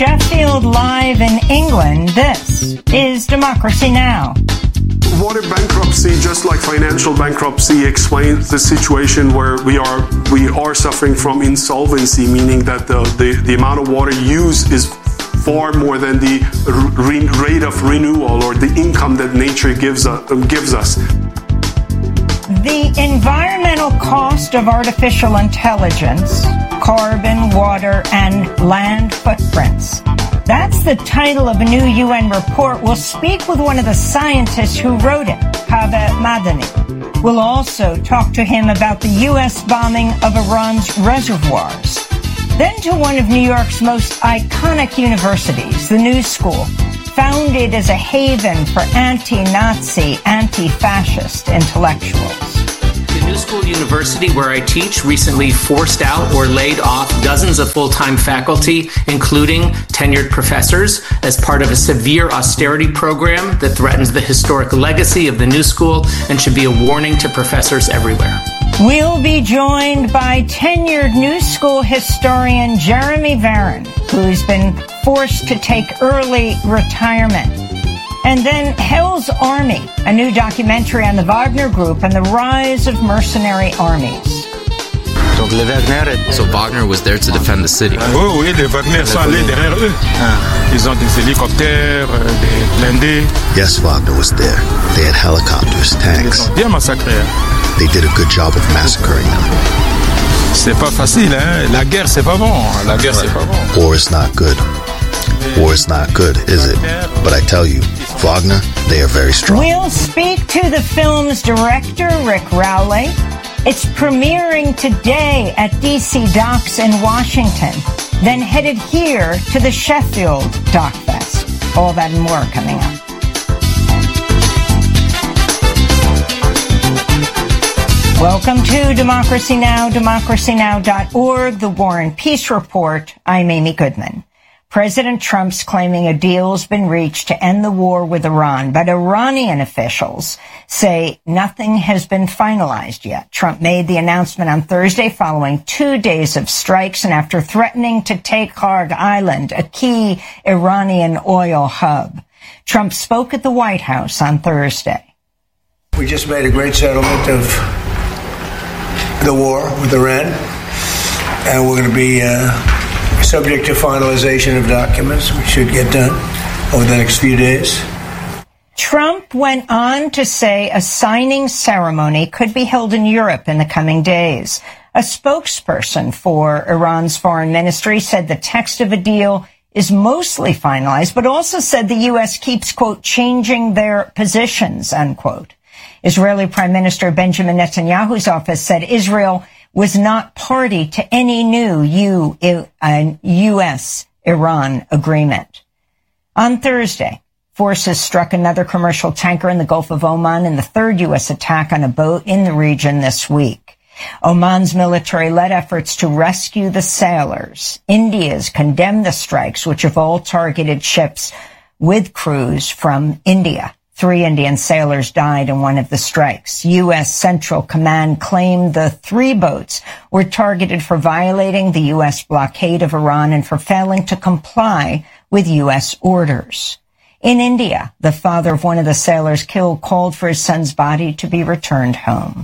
Sheffield Live in England, this is Democracy Now! Water bankruptcy, just like financial bankruptcy, explains the situation where we are suffering from insolvency, meaning that the amount of water used is far more than the rate of renewal or the income that nature gives us. The environmental cost of artificial intelligence, carbon, water, and land footprints. That's the title of a new UN report. We'll speak with one of the scientists who wrote it, Kaveh Madani. We'll also talk to him about the U.S. bombing of Iran's reservoirs. Then to one of New York's most iconic universities, the New School, founded as a haven for anti-Nazi, anti-fascist intellectuals. The New School University, where I teach, recently forced out or laid off dozens of full-time faculty, including tenured professors, as part of a severe austerity program that threatens the historic legacy of the New School and should be a warning to professors everywhere. We'll be joined by tenured New School historian Jeremy Varon, who's been forced to take early retirement. And then Hell's Army, a new documentary on the Wagner Group and the rise of mercenary armies. So Wagner was there to defend the city. Oui, les Wagner sont allés derrière eux. Ils ont des hélicoptères, des blindés. Yes, Wagner was there. They had helicopters, tanks. Bien massacrés. They did a good job of massacring them. C'est pas facile, hein? La guerre, c'est pas bon. La guerre, c'est pas bon. War is not good. War is not good, is it? But I tell you, Wagner, they are very strong. We'll speak to the film's director, Rick Rowley. It's premiering today at DC Docks in Washington, then headed here to the Sheffield Dock Fest. All that and more coming up. Welcome to Democracy Now!, democracynow.org, the War and Peace Report. I'm Amy Goodman. President Trump's claiming a deal's been reached to end the war with Iran, but Iranian officials say nothing has been finalized yet. Trump made the announcement on Thursday following 2 days of strikes and after threatening to take Kharg Island, a key Iranian oil hub. Trump spoke at the White House on Thursday. We just made a great settlement of the war with Iran, and we're going to be subject to finalization of documents, which should get done over the next few days. Trump went on to say a signing ceremony could be held in Europe in the coming days. A spokesperson for Iran's foreign ministry said the text of a deal is mostly finalized, but also said the U.S. keeps, quote, changing their positions, unquote. Israeli Prime Minister Benjamin Netanyahu's office said Israel was not party to any new U.S.-Iran agreement. On Thursday, forces struck another commercial tanker in the Gulf of Oman in the third U.S. attack on a boat in the region this week. Oman's military led efforts to rescue the sailors. India's condemned the strikes, which have all targeted ships with crews from India. 3 Indian sailors died in one of the strikes. U.S. Central Command claimed the 3 boats were targeted for violating the U.S. blockade of Iran and for failing to comply with U.S. orders. In India, the father of one of the sailors killed called for his son's body to be returned home.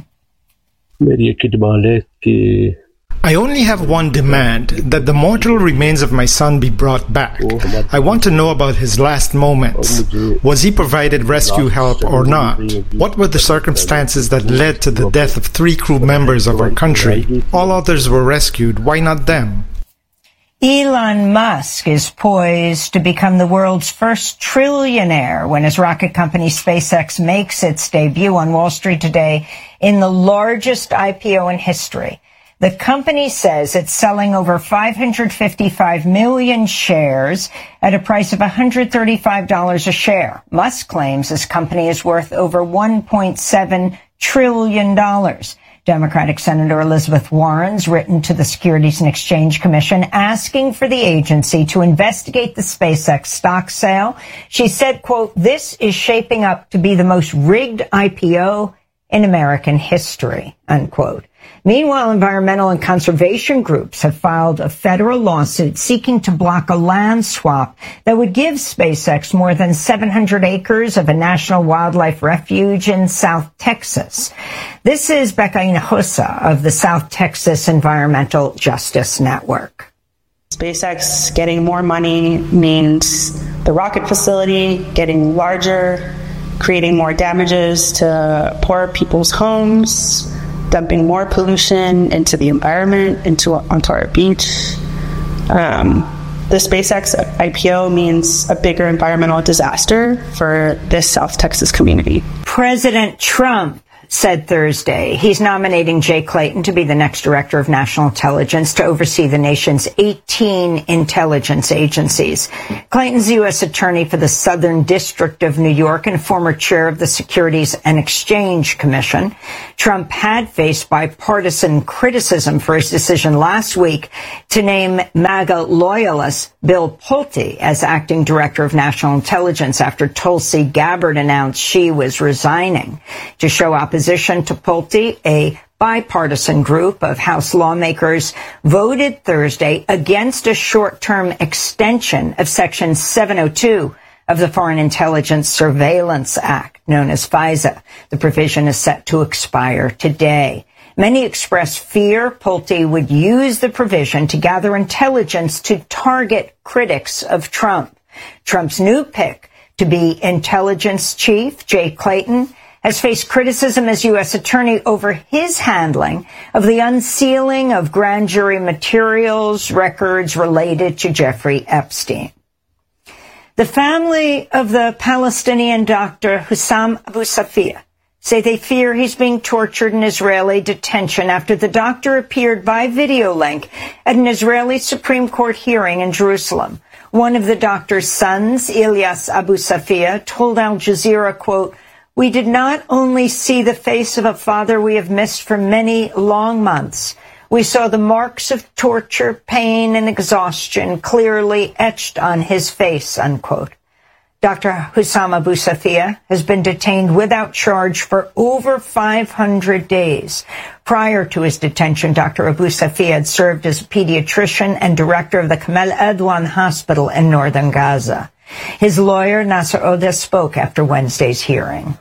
I only have one demand, that the mortal remains of my son be brought back. I want to know about his last moments. Was he provided rescue help or not? What were the circumstances that led to the death of 3 crew members of our country? All others were rescued. Why not them? Elon Musk is poised to become the world's first trillionaire when his rocket company SpaceX makes its debut on Wall Street today in the largest IPO in history. The company says it's selling over 555 million shares at a price of $135 a share. Musk claims his company is worth over $1.7 trillion. Democratic Senator Elizabeth Warren's written to the Securities and Exchange Commission asking for the agency to investigate the SpaceX stock sale. She said, quote, "This is shaping up to be the most rigged IPO in American history," unquote. Meanwhile, environmental and conservation groups have filed a federal lawsuit seeking to block a land swap that would give SpaceX more than 700 acres of a national wildlife refuge in South Texas. This is Becca Hinojosa of the South Texas Environmental Justice Network. SpaceX getting more money means the rocket facility getting larger, creating more damages to poor people's homes, dumping more pollution into the environment, onto our beach. The SpaceX IPO means a bigger environmental disaster for this South Texas community. President Trump said Thursday he's nominating Jay Clayton to be the next director of national intelligence to oversee the nation's 18 intelligence agencies. Clayton's U.S. attorney for the Southern District of New York and former chair of the Securities and Exchange Commission. Trump had faced bipartisan criticism for his decision last week to name MAGA loyalist Bill Pulte as acting director of national intelligence after Tulsi Gabbard announced she was resigning. To show opposition to Pulte, a bipartisan group of House lawmakers voted Thursday against a short-term extension of Section 702 of the Foreign Intelligence Surveillance Act, known as FISA. The provision is set to expire today. Many expressed fear Pulte would use the provision to gather intelligence to target critics of Trump. Trump's new pick to be intelligence chief, Jay Clayton, has faced criticism as U.S. attorney over his handling of the unsealing of grand jury materials, records related to Jeffrey Epstein. The family of the Palestinian doctor Hussam Abu Safia say they fear he's being tortured in Israeli detention after the doctor appeared by video link at an Israeli Supreme Court hearing in Jerusalem. One of the doctor's sons, Ilyas Abu Safia, told Al Jazeera, quote, "We did not only see the face of a father we have missed for many long months. We saw the marks of torture, pain, and exhaustion clearly etched on his face," unquote. Dr. Hussam Abu Safia has been detained without charge for over 500 days. Prior to his detention, Dr. Abu Safia had served as a pediatrician and director of the Kamal Adwan Hospital in northern Gaza. His lawyer, Nasser Odeh, spoke after Wednesday's hearing.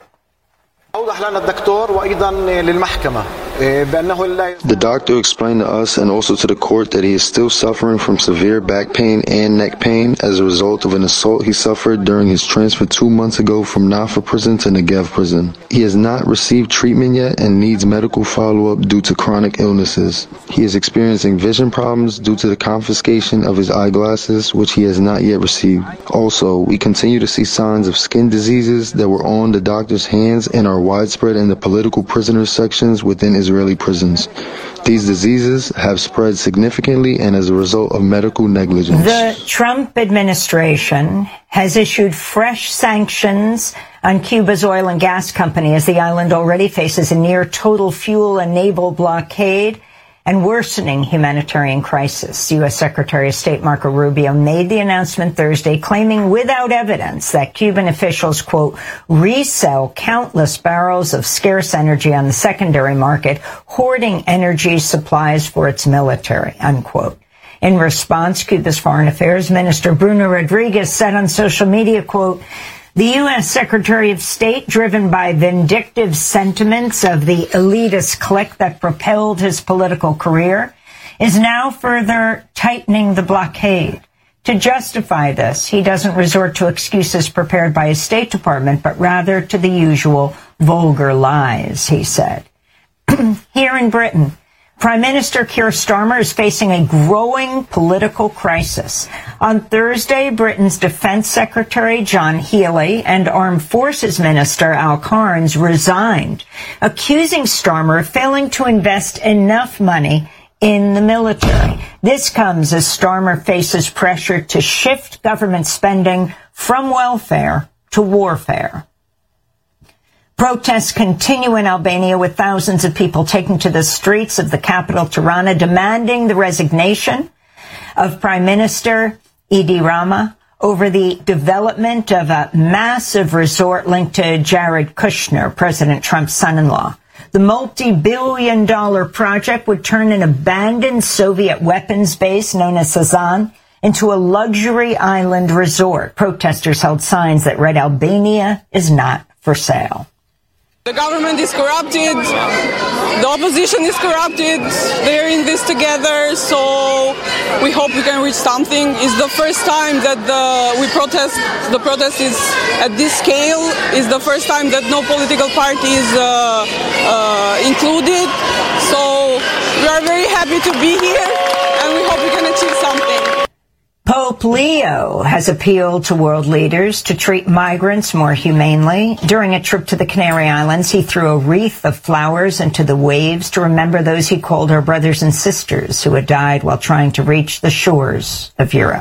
The doctor explained to us and also to the court that he is still suffering from severe back pain and neck pain as a result of an assault he suffered during his transfer 2 months ago from Naffa prison to Negev prison. He has not received treatment yet and needs medical follow-up due to chronic illnesses. He is experiencing vision problems due to the confiscation of his eyeglasses, which he has not yet received. Also, we continue to see signs of skin diseases that were on the doctor's hands and are widespread in the political prisoners sections within Israeli prisons. These diseases have spread significantly and as a result of medical negligence. The Trump administration has issued fresh sanctions on Cuba's oil and gas company as the island already faces a near total fuel and naval blockade and worsening humanitarian crisis. U.S. Secretary of State Marco Rubio made the announcement Thursday, claiming without evidence that Cuban officials, quote, resell countless barrels of scarce energy on the secondary market, hoarding energy supplies for its military, unquote. In response, Cuba's Foreign Affairs Minister Bruno Rodriguez said on social media, quote, the U.S. Secretary of State, driven by vindictive sentiments of the elitist clique that propelled his political career, is now further tightening the blockade. To justify this, he doesn't resort to excuses prepared by his State Department, but rather to the usual vulgar lies, he said. Here in Britain, Prime Minister Keir Starmer is facing a growing political crisis. On Thursday, Britain's Defense Secretary John Healey and Armed Forces Minister Al Carnes resigned, accusing Starmer of failing to invest enough money in the military. This comes as Starmer faces pressure to shift government spending from welfare to warfare. Protests continue in Albania, with thousands of people taking to the streets of the capital, Tirana, demanding the resignation of Prime Minister Edi Rama over the development of a massive resort linked to Jared Kushner, President Trump's son-in-law. The multi-billion-dollar project would turn an abandoned Soviet weapons base known as Sazan into a luxury island resort. Protesters held signs that read, "Albania is not for sale." The government is corrupted, the opposition is corrupted, they're in this together, so we hope we can reach something. It's the first time that the protest is at this scale. It's the first time that no political party is included, so we are very happy to be here and we hope we can achieve something. Pope Leo has appealed to world leaders to treat migrants more humanely. During a trip to the Canary Islands, he threw a wreath of flowers into the waves to remember those he called our brothers and sisters who had died while trying to reach the shores of Europe.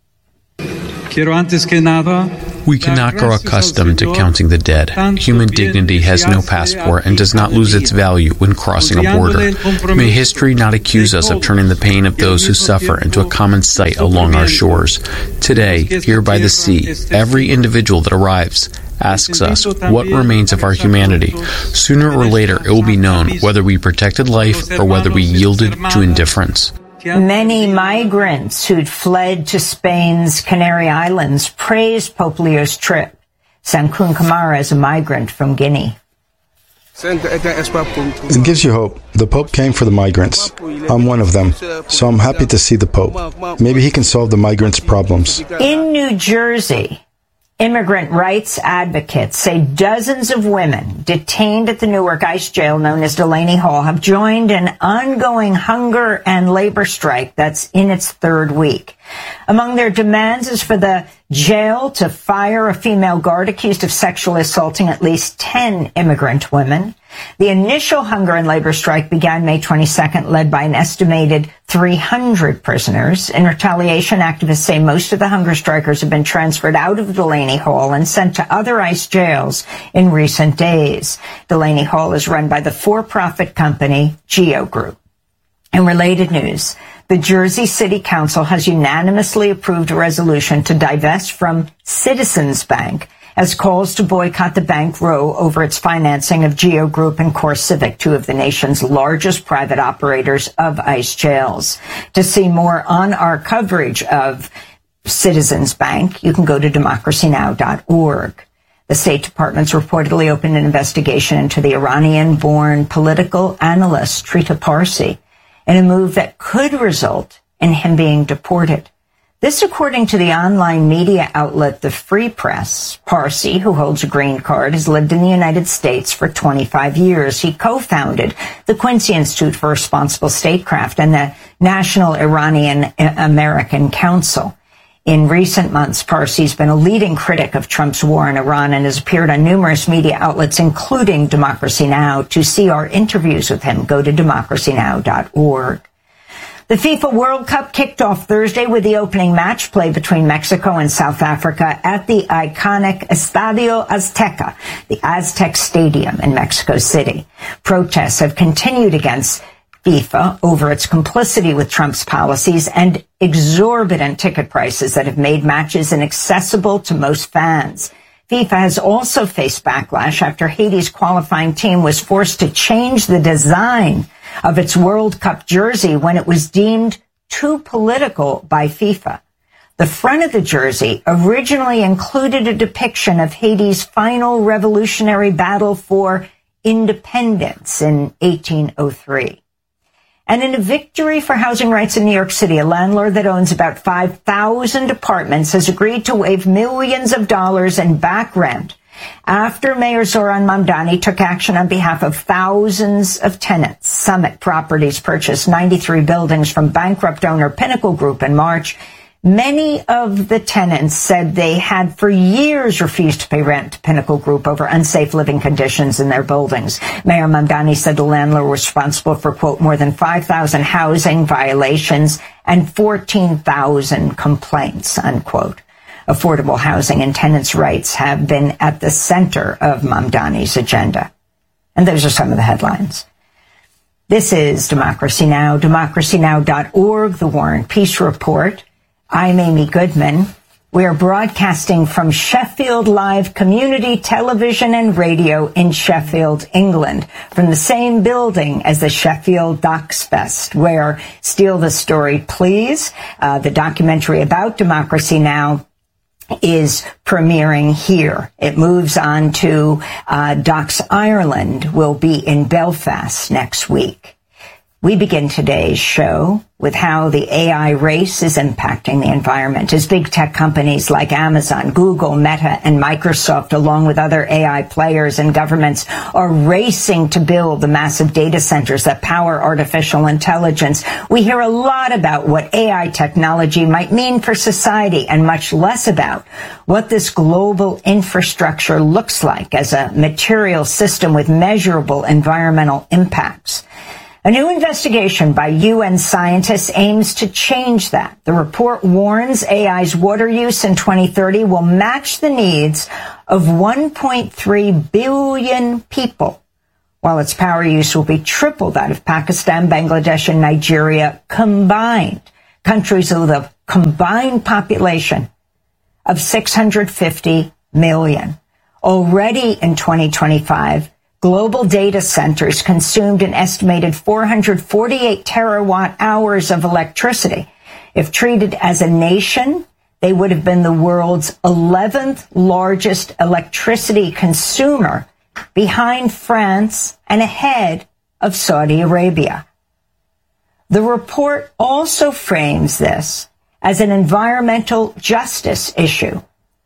We cannot grow accustomed to counting the dead. Human dignity has no passport and does not lose its value when crossing a border. May history not accuse us of turning the pain of those who suffer into a common sight along our shores. Today, here by the sea, every individual that arrives asks us what remains of our humanity. Sooner or later, it will be known whether we protected life or whether we yielded to indifference. Many migrants who'd fled to Spain's Canary Islands praised Pope Leo's trip. Samkun Kamara is a migrant from Guinea. It gives you hope. The Pope came for the migrants. I'm one of them, so I'm happy to see the Pope. Maybe he can solve the migrants' problems. In New Jersey, immigrant rights advocates say dozens of women detained at the Newark ICE jail known as Delaney Hall have joined an ongoing hunger and labor strike that's in its third week. Among their demands is for the jail to fire a female guard accused of sexually assaulting at least 10 immigrant women. The initial hunger and labor strike began May 22nd, led by an estimated 300 prisoners. In retaliation, activists say most of the hunger strikers have been transferred out of Delaney Hall and sent to other ICE jails in recent days. Delaney Hall is run by the for-profit company GEO Group. In related news, the Jersey City Council has unanimously approved a resolution to divest from Citizens Bank as calls to boycott the bank row over its financing of GEO Group and CoreCivic, two of the nation's largest private operators of ICE jails. To see more on our coverage of Citizens Bank, you can go to democracynow.org. The State Department's reportedly opened an investigation into the Iranian-born political analyst Trita Parsi in a move that could result in him being deported. This, according to the online media outlet The Free Press. Parsi, who holds a green card, has lived in the United States for 25 years. He co-founded the Quincy Institute for Responsible Statecraft and the National Iranian American Council. In recent months, Parsi's been a leading critic of Trump's war in Iran and has appeared on numerous media outlets, including Democracy Now! To see our interviews with him, go to democracynow.org. The FIFA World Cup kicked off Thursday with the opening match play between Mexico and South Africa at the iconic Estadio Azteca, the Aztec Stadium in Mexico City. Protests have continued against FIFA over its complicity with Trump's policies and exorbitant ticket prices that have made matches inaccessible to most fans. FIFA has also faced backlash after Haiti's qualifying team was forced to change the design of its World Cup jersey when it was deemed too political by FIFA. The front of the jersey originally included a depiction of Haiti's final revolutionary battle for independence in 1803. And in a victory for housing rights in New York City, a landlord that owns about 5,000 apartments has agreed to waive millions of dollars in back rent after Mayor Zoran Mamdani took action on behalf of thousands of tenants. Summit Properties purchased 93 buildings from bankrupt owner Pinnacle Group in March. Many of the tenants said they had for years refused to pay rent to Pinnacle Group over unsafe living conditions in their buildings. Mayor Mamdani said the landlord was responsible for, quote, more than 5,000 housing violations and 14,000 complaints, unquote. Affordable housing and tenants' rights have been at the center of Mamdani's agenda. And those are some of the headlines. This is Democracy Now!, democracynow.org, the War and Peace Report. I'm Amy Goodman. We are broadcasting from Sheffield Live Community Television and Radio in Sheffield, England, from the same building as the Sheffield Docs Fest, where Steal the Story, Please, the documentary about Democracy Now! Is premiering here. It moves on to Docs Ireland, will be in Belfast next week. We begin today's show with how the AI race is impacting the environment as big tech companies like Amazon, Google, Meta, and Microsoft, along with other AI players and governments, are racing to build the massive data centers that power artificial intelligence. We hear a lot about what AI technology might mean for society and much less about what this global infrastructure looks like as a material system with measurable environmental impacts. A new investigation by UN scientists aims to change that. The report warns AI's water use in 2030 will match the needs of 1.3 billion people, while its power use will be triple that of Pakistan, Bangladesh, and Nigeria combined, countries with a combined population of 650 million. Already in 2025, global data centers consumed an estimated 448 terawatt hours of electricity. If treated as a nation, they would have been the world's 11th largest electricity consumer, behind France and ahead of Saudi Arabia. The report also frames this as an environmental justice issue.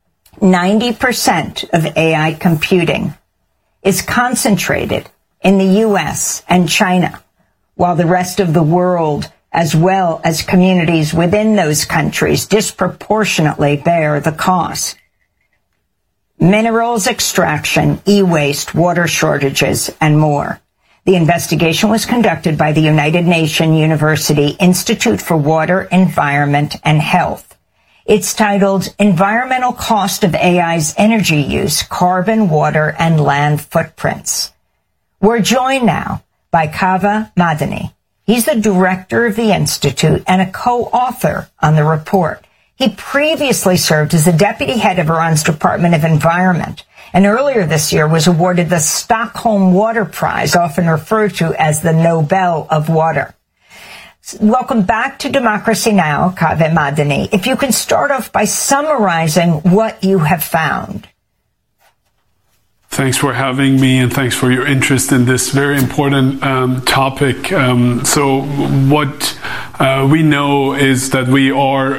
90% of AI computing is concentrated in the U.S. and China, while the rest of the world, as well as communities within those countries, disproportionately bear the cost. Minerals extraction, e-waste, water shortages, and more. The investigation was conducted by the United Nations University Institute for Water, Environment, and Health. It's titled Environmental Cost of AI's Energy Use, Carbon, Water, and Land Footprints. We're joined now by Kaveh Madani. He's the director of the Institute and a co-author on the report. He previously served as the deputy head of Iran's Department of Environment, and earlier this year was awarded the Stockholm Water Prize, often referred to as the Nobel of Water. Welcome back to Democracy Now!, Kaveh Madani. If you can start off by summarizing what you have found. Thanks for having me, and thanks for your interest in this very important topic. So what we know is that we are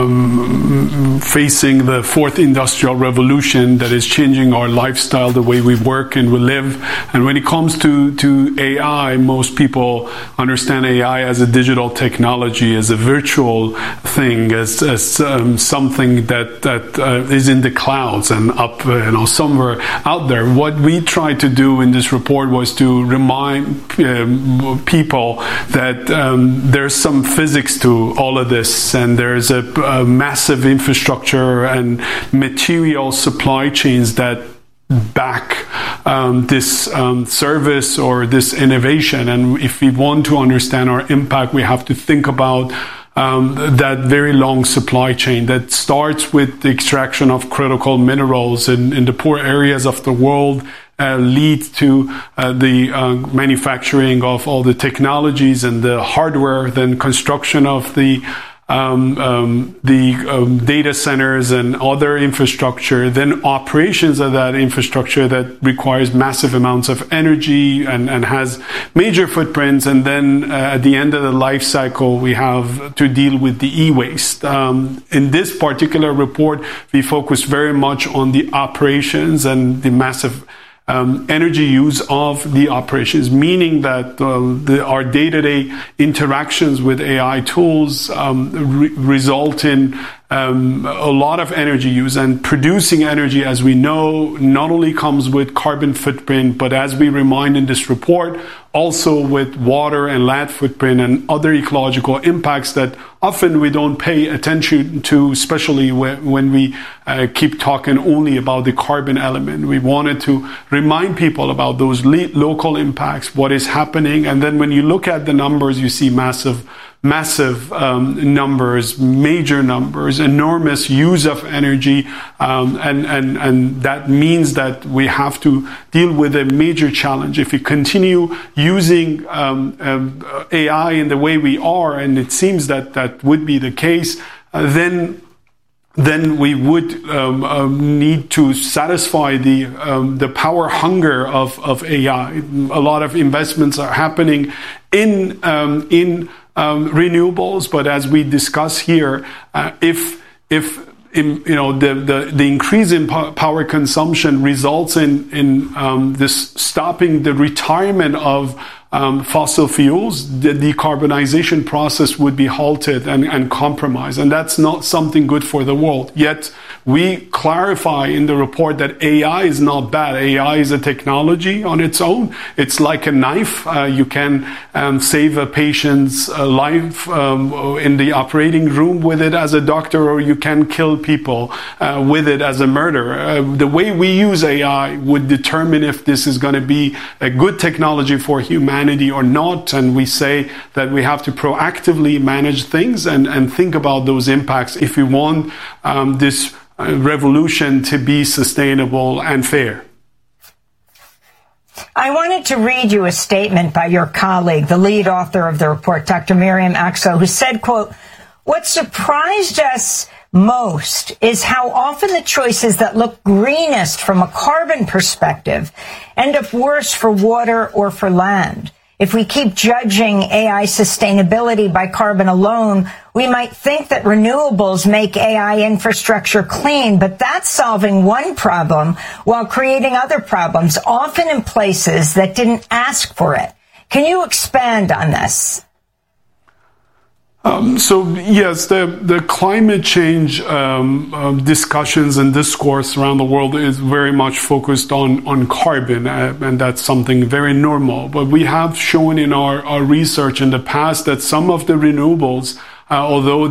facing the fourth industrial revolution that is changing our lifestyle, the way we work and we live. And when it comes to AI, most people understand AI as a digital technology, as a virtual thing, as something that is in the clouds and up, somewhere out there. What we tried to do in this report was to remind people that there's some physics to all of this, and there's a massive infrastructure and material supply chains that back this service or this innovation. And if we want to understand our impact, we have to think about that very long supply chain that starts with the extraction of critical minerals in the poor areas of the world, leads to the manufacturing of all the technologies and the hardware, then construction of the data centers and other infrastructure, then operations of that infrastructure that requires massive amounts of energy and has major footprints. And then at the end of the life cycle, we have to deal with the e-waste. In this particular report, we focus very much on the operations and the massive energy use of the operations, meaning that our day-to-day interactions with AI tools result in a lot of energy use. And producing energy, as we know, not only comes with carbon footprint, but as we remind in this report, also with water and land footprint and other ecological impacts that often we don't pay attention to, especially when we keep talking only about the carbon element. We wanted to remind people about those local impacts, what is happening. And then when you look at the numbers, you see massive massive numbers, major numbers, enormous use of energy, and that means that we have to deal with a major challenge. If we continue using AI in the way we are, and it seems that would be the case, then we would need to satisfy the power hunger of AI. A lot of investments are happening in renewables, but as we discuss here, if the increase in power consumption results in this stopping the retirement of fossil fuels, the decarbonization process would be halted and compromised. And that's not something good for the world. Yet we clarify in the report that AI is not bad. AI is a technology on its own. It's like a knife. You can save a patient's life in the operating room with it as a doctor, or you can kill people with it as a murderer. The way we use AI would determine if this is going to be a good technology for humanity or not, and we say that we have to proactively manage things and think about those impacts if we want this revolution to be sustainable and fair. I wanted to read you a statement by your colleague, the lead author of the report, Dr. Miriam Akso, who said, quote, "What surprised us most is how often the choices that look greenest from a carbon perspective end up worse for water or for land. If we keep judging AI sustainability by carbon alone, we might think that renewables make AI infrastructure clean, but that's solving one problem while creating other problems, often in places that didn't ask for it." Can you expand on this? So yes, the climate change discussions and discourse around the world is very much focused on carbon, and that's something very normal. But we have shown in our research in the past that some of the renewables, although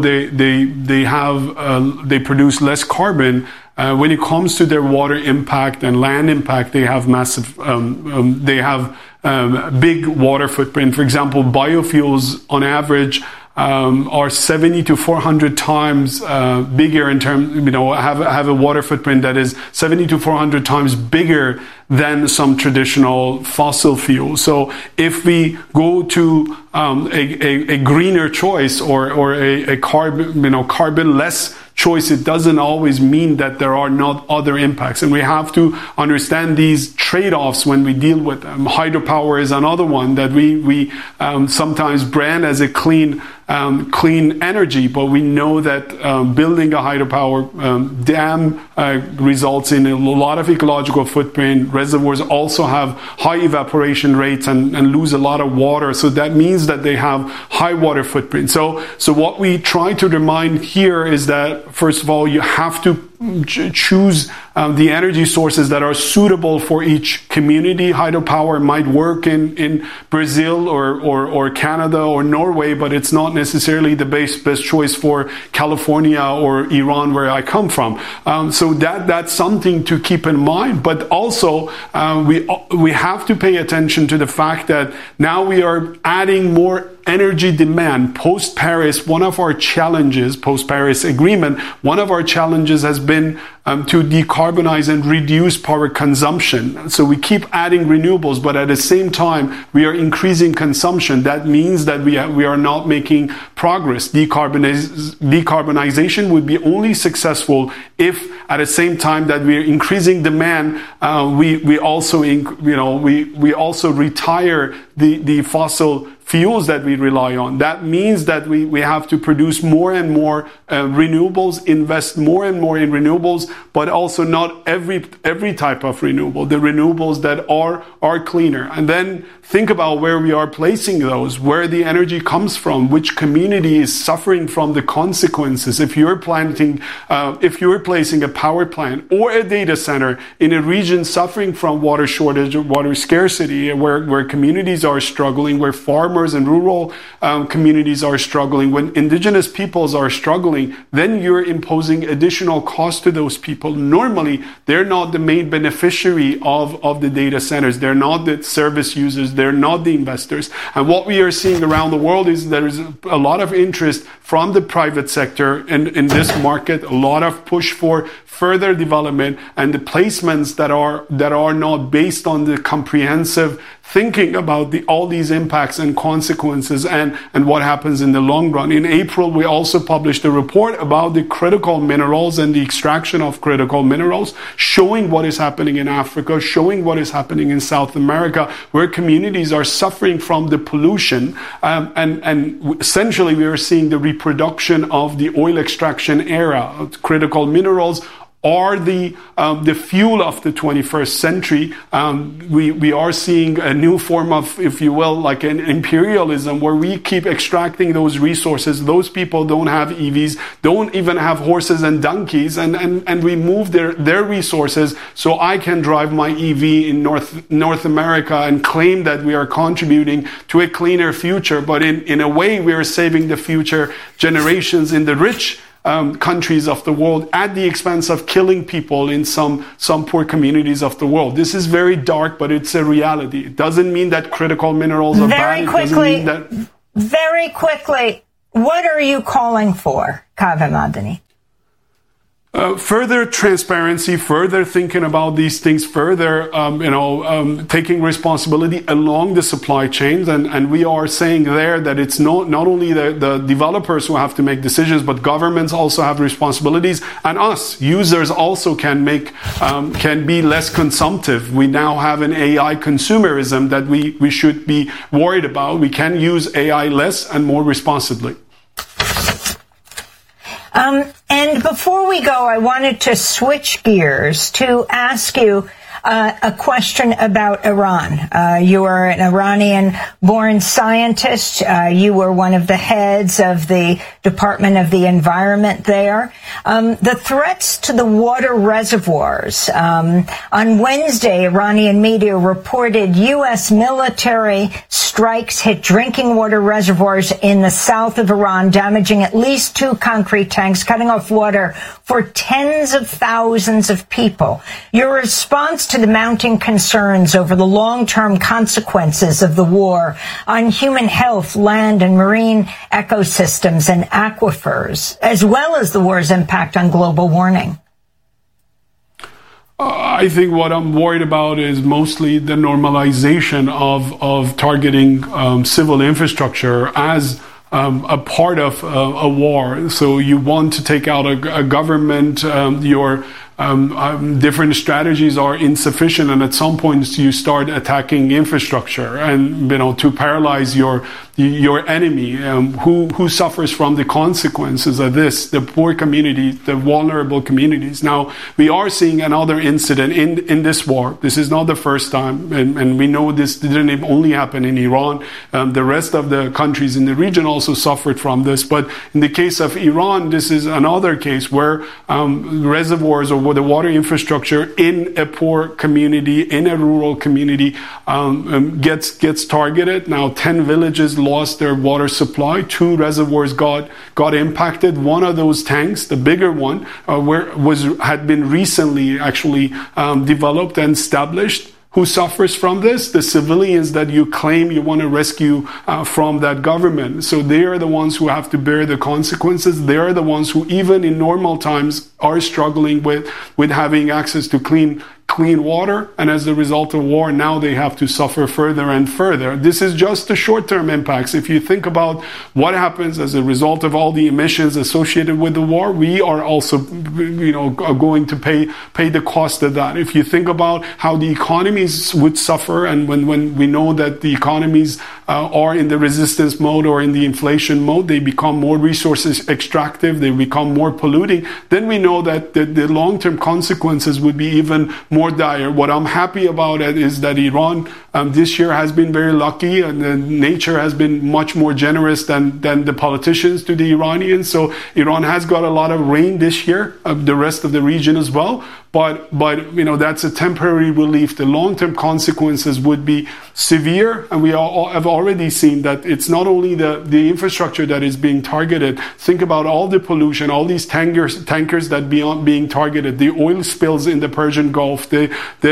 they produce less carbon, when it comes to their water impact and land impact, they have massive. They have big water footprint. For example, biofuels on average are 70 to 400 times bigger in terms, have a water footprint that is 70 to 400 times bigger than some traditional fossil fuels. So if we go to a greener choice or a carbon less choice, it doesn't always mean that there are not other impacts. And we have to understand these trade-offs when we deal with them. Hydropower is another one that we sometimes brand as a clean energy, but we know that building a hydropower dam results in a lot of ecological footprint. Reservoirs also have high evaporation rates and lose a lot of water. So that means that they have high water footprint. So what we try to remind here is that, first of all, you have to choose the energy sources that are suitable for each community. Hydropower might work in Brazil or Canada or Norway, but it's not necessarily the best choice for California or Iran, where I come from. So that's something to keep in mind. But also, we have to pay attention to the fact that now we are adding more energy demand. Post-Paris, one of our challenges, post-Paris Agreement, one of our challenges has been to decarbonize and reduce power consumption. So we keep adding renewables, but at the same time, we are increasing consumption. That means that we are not making progress. Decarbonization would be only successful if, at the same time that we are increasing demand, we also retire the fossil fuels that we rely on. That means that we have to produce more and more renewables, invest more and more in renewables, but also not every type of renewable, the renewables that are cleaner. And then think about where we are placing those, where the energy comes from, which community is suffering from the consequences. If you're placing a power plant or a data center in a region suffering from water shortage or water scarcity, where communities are struggling, where farmers and rural communities are struggling, when indigenous peoples are struggling, then you're imposing additional cost to those people. Normally, they're not the main beneficiary of the data centers. They're not the service users. They're not the investors. And what we are seeing around the world is there is a lot of interest from the private sector in this market, a lot of push for further development and the placements that are not based on the comprehensive thinking about all these impacts and consequences and what happens in the long run. In April, we also published a report about the critical minerals and the extraction of critical minerals, showing what is happening in Africa, showing what is happening in South America, where communities are suffering from the pollution. And essentially, we are seeing the reproduction of the oil extraction era. Critical minerals are the fuel of the 21st century. We are seeing a new form of, if you will, like an imperialism, where we keep extracting those resources. Those people don't have EVs, don't even have horses and donkeys, and we move their resources so I can drive my EV in North America and claim that we are contributing to a cleaner future. But in a way, we are saving the future generations in the rich countries of the world at the expense of killing people in some poor communities of the world. This is very dark, but it's a reality. It doesn't mean that critical minerals are bad. Very quickly, what are you calling for, Kaveh Madani? Further transparency, further thinking about these things, further, taking responsibility along the supply chains. And we are saying there that it's not only the developers who have to make decisions, but governments also have responsibilities. And us, users, also can be less consumptive. We now have an AI consumerism that we should be worried about. We can use AI less and more responsibly. And before we go, I wanted to switch gears to ask you a question about Iran. You are an Iranian-born scientist. You were one of the heads of the Department of the Environment there. The threats to the water reservoirs. On Wednesday, Iranian media reported U.S. military strikes hit drinking water reservoirs in the south of Iran, damaging at least 2 concrete tanks, cutting off water for tens of thousands of people. Your response to the mounting concerns over the long-term consequences of the war on human health, land and marine ecosystems and aquifers, as well as the war's impact on global warming? I think what I'm worried about is mostly the normalization of targeting civil infrastructure as a part of a war. So you want to take out a government, your different strategies are insufficient, and at some point you start attacking infrastructure and to paralyze your enemy. Who suffers from the consequences of this? The poor communities, the vulnerable communities. Now we are seeing another incident in this war. This is not the first time, and we know this didn't only happen in Iran. The rest of the countries in the region also suffered from this. But in the case of Iran, this is another case where reservoirs or the water infrastructure in a poor community, in a rural community, gets targeted. Now 10 villages lost their water supply. 2 reservoirs got impacted. One of those tanks, the bigger one, had been recently actually developed and established. Who suffers from this? The civilians that you claim you want to rescue from that government. So they are the ones who have to bear the consequences. They are the ones who, even in normal times, are struggling with having access to clean water, and as a result of war, now they have to suffer further and further. This is just the short-term impacts. If you think about what happens as a result of all the emissions associated with the war, we are also, going to pay the cost of that. If you think about how the economies would suffer, and when we know that the economies are in the resistance mode or in the inflation mode, they become more resources extractive, they become more polluting, then we know that the long-term consequences would be even more dire. What I'm happy about is that Iran this year has been very lucky, and nature has been much more generous than the politicians to the Iranians. So Iran has got a lot of rain this year, the rest of the region as well. But that's a temporary relief. The long-term consequences would be severe, and we all have already seen that it's not only the infrastructure that is being targeted. Think about all the pollution, all these tankers that being targeted, the oil spills in the Persian Gulf, the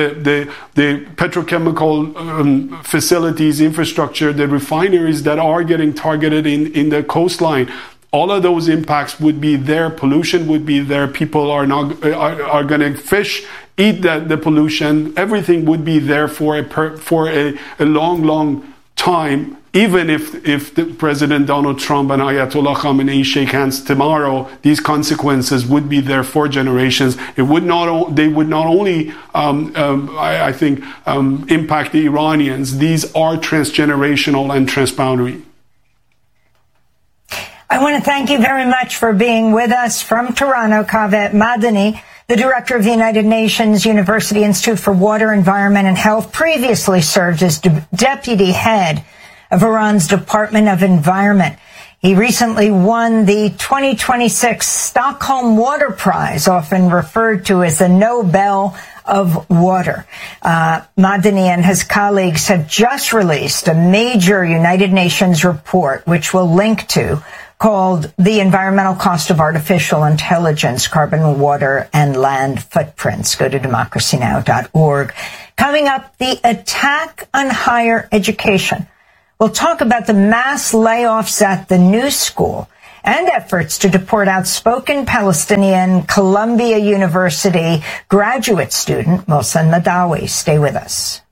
petrochemical facilities, infrastructure, the refineries that are getting targeted in the coastline. All of those impacts would be there. Pollution would be there. People are going to fish, eat the pollution. Everything would be there for a long time. Even if the President Donald Trump and Ayatollah Khamenei shake hands tomorrow, these consequences would be there for generations. They would not only, I think, impact the Iranians. These are transgenerational and transboundary. I want to thank you very much for being with us from Toronto, Kaveh Madani, the director of the United Nations University Institute for Water, Environment and Health, previously served as deputy head of Iran's Department of Environment. He recently won the 2026 Stockholm Water Prize, often referred to as the Nobel of Water. Madani and his colleagues have just released a major United Nations report, which we'll link to, called The Environmental Cost of Artificial Intelligence, Carbon, Water, and Land Footprints. Go to democracynow.org. Coming up, the attack on higher education. We'll talk about the mass layoffs at the New School and efforts to deport outspoken Palestinian Columbia University graduate student Mohsen Madawi. Stay with us.